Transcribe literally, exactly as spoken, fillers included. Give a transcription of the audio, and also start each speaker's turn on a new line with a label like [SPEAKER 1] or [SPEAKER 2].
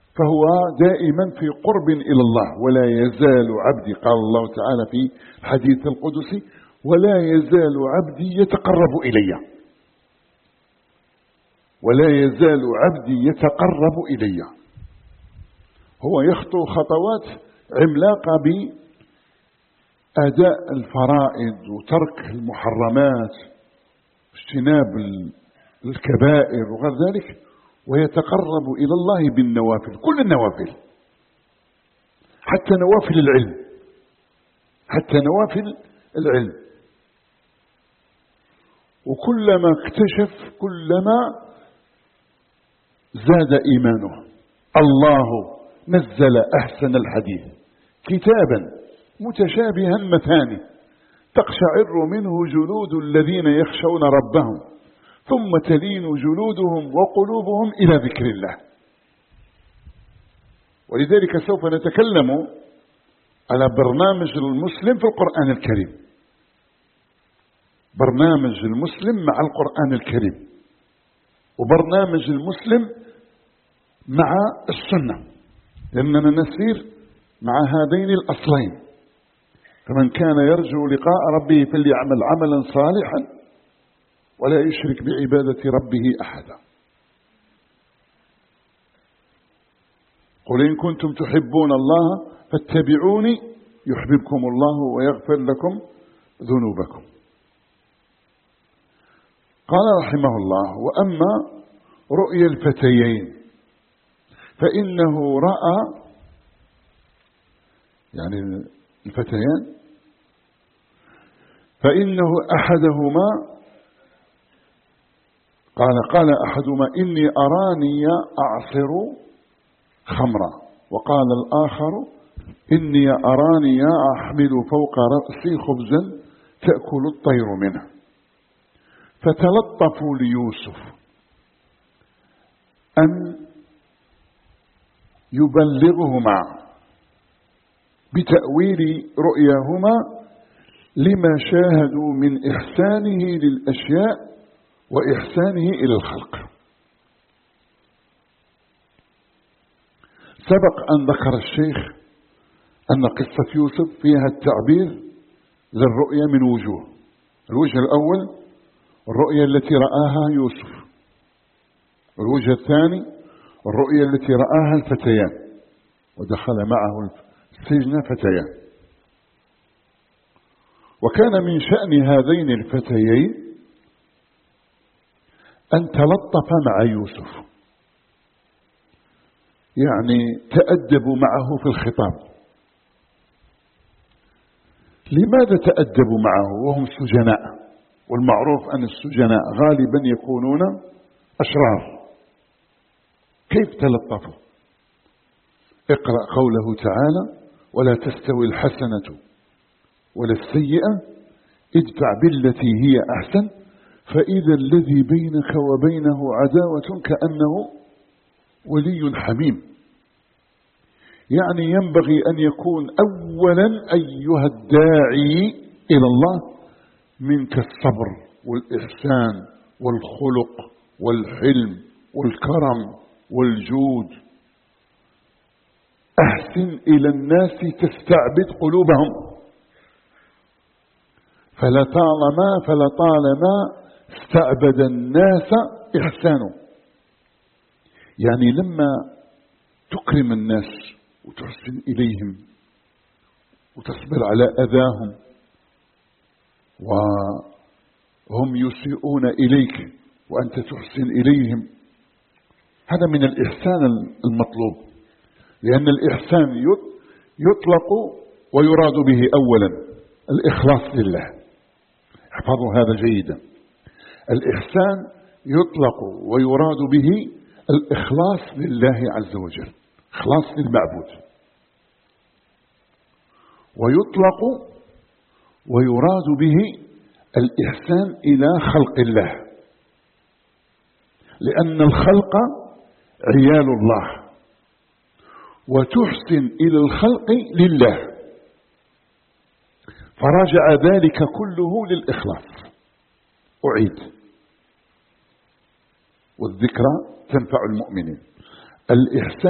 [SPEAKER 1] فهو دائما في قرب إلى الله. ولا يزال عبدي، قال الله تعالى في الحديث القدسي: ولا يزال عبدي يتقرب إلي، ولا يزال عبدي يتقرب إلي. هو يخطو خطوات عملاقة بأداء الفرائض وترك المحرمات واجتناب الكبائر وغير ذلك، ويتقرب إلى الله بالنوافل، كل النوافل، حتى نوافل العلم، حتى نوافل العلم. وكلما اكتشف كلما زاد إيمانه. الله نزل أحسن الحديث كتابا متشابها مثاني تقشعر منه جلود الذين يخشون ربهم ثم تلين جلودهم وقلوبهم إلى ذكر الله. ولذلك سوف نتكلم على برنامج المسلم في القرآن الكريم، برنامج المسلم مع القرآن الكريم، وبرنامج المسلم مع السنة، لأننا نسير مع هذين الأصلين. فمن كان يرجو لقاء ربه فليعمل عملا صالحا ولا يشرك بعبادة ربه أحدا. قل إن كنتم تحبون الله فاتبعوني يحببكم الله ويغفر لكم ذنوبكم. قال رحمه الله: وأما رؤيا الفتيين فإنه رأى، يعني الفتيان، فإنه أحدهما قال قال أحدهما: إني أراني أعصر خمرا، وقال الآخر: إني أراني أحمل فوق رأسي خبزا تأكل الطير منه. فتلطفوا ليوسف أن يبلغهما بتأويل رؤياهما لما شاهدوا من إحسانه للأشياء وإحسانه إلى الخلق. سبق أن ذكر الشيخ أن قصة يوسف فيها التعبير للرؤيا من وجوه. الوجه الأول الرؤيا التي رآها يوسف، والوجه الثاني الرؤيا التي رآها الفتيان، ودخل معه السجن فتيان. وكان من شأن هذين الفتيين أن تلطف مع يوسف، يعني تأدبوا معه في الخطاب. لماذا تأدبوا معه وهم سجناء؟ والمعروف أن السجناء غالبا يكونون أشرار. كيف تلطفوا؟ اقرأ قوله تعالى: ولا تستوي الحسنة ولا السيئة ادفع بالتي هي أحسن فإذا الذي بينك وبينه عداوة كأنه ولي حميم. يعني ينبغي أن يكون أولا أيها الداعي إلى الله منك الصبر والإحسان والخلق والحلم والكرم والجود. أحسن إلى الناس تستعبد قلوبهم. فلطالما فلطالما استعبد الناس إحسانه. يعني لما تكرم الناس وتحسن إليهم وتصبر على أذاهم وهم يسيئون إليك وأنت تحسن إليهم، هذا من الإحسان المطلوب. لأن الإحسان يطلق ويراد به أولا الإخلاص لله. احفظوا هذا جيدا. الإحسان يطلق ويراد به الإخلاص لله عز وجل، إخلاص للمعبود. ويطلق ويراد به الإحسان إلى خلق الله، لأن الخلق عيال الله، وتحسن إلى الخلق لله، فرجع ذلك كله للإخلاص. أعيد، والذكرى تنفع المؤمنين. الإحسان